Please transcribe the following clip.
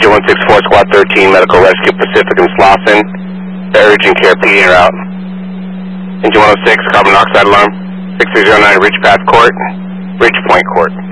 Engine 164, Squad 13, Medical Rescue Pacific and Slauson. The urgent care PD en route. Engine 106, carbon monoxide alarm. 6309, Ridge Path Court. Ridge Point Court.